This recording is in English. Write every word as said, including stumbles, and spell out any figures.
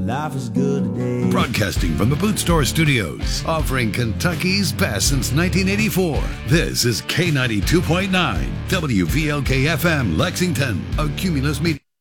life is good today. Broadcasting from the Boot Store Studios, offering Kentucky's best since nineteen eighty-four. This is K ninety-two point nine, W V L K F M, Lexington, a Cumulus Media.